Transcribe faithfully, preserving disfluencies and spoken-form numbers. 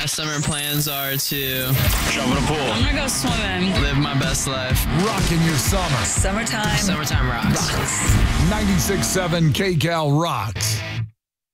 summer plans are to jump in a pool. I'm gonna go swimming. Live my best life. Rocking your summer. Summertime. Summertime rocks. Rocks. ninety-six point seven K Cal rocks.